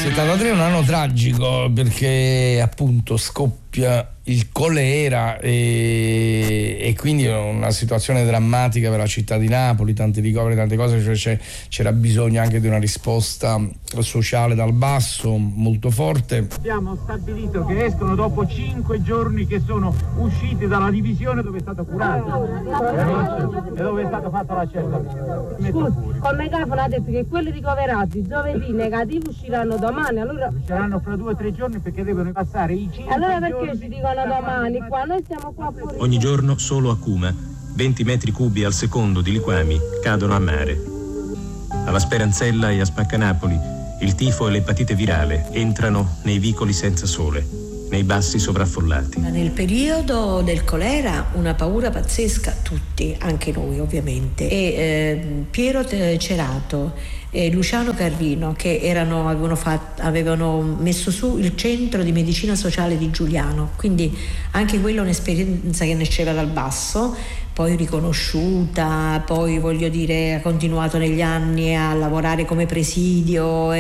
73 è un anno tragico perché appunto scoppia il colera e quindi è una situazione drammatica per la città di Napoli, tanti ricoveri, tante cose, cioè c'era bisogno anche di una risposta sociale dal basso molto forte. Abbiamo stabilito che escono dopo 5 giorni che sono usciti dalla divisione dove è stato curato e dove è stato fatto l'accertamento. Scusi, col megafono ha detto che quelli ricoverati giovedì negativi usciranno domani, allora usciranno fra 2 o 3 giorni perché devono passare i 5 allora perché giorni. ci dicono domani qua? Noi siamo qua fuori. Ogni giorno solo a Cuma 20 metri cubi al secondo di liquami cadono a mare. Alla Speranzella e a Spaccanapoli il tifo e l'epatite virale entrano nei vicoli senza sole, nei bassi sovraffollati. Nel periodo del colera una paura pazzesca, tutti, anche noi ovviamente, e Piero Cerato e Luciano Carrino che avevano messo su il centro di medicina sociale di Giuliano, quindi anche quella è un'esperienza che nasceva dal basso, poi riconosciuta, poi voglio dire ha continuato negli anni a lavorare come presidio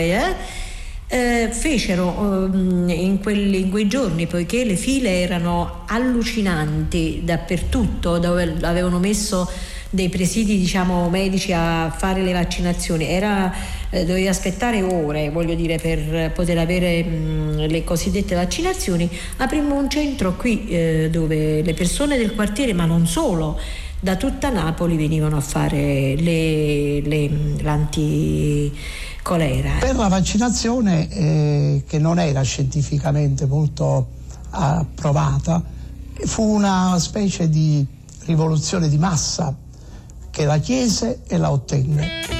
fecero in quei giorni, poiché le file erano allucinanti dappertutto, dove avevano messo dei presidi diciamo medici a fare le vaccinazioni, dovevi aspettare ore, voglio dire, per poter avere le cosiddette vaccinazioni. Aprimmo un centro qui dove le persone del quartiere, ma non solo, da tutta Napoli venivano a fare l'anticolera. Per la vaccinazione che non era scientificamente molto approvata, fu una specie di rivoluzione di massa che la chiese e la ottenne.